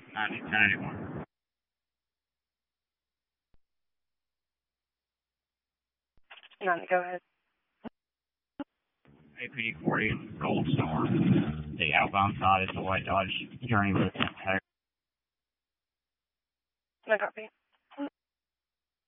1081. Go ahead. APD 40, Gold Star. The outbound side is the white Dodge Journey with a No copy.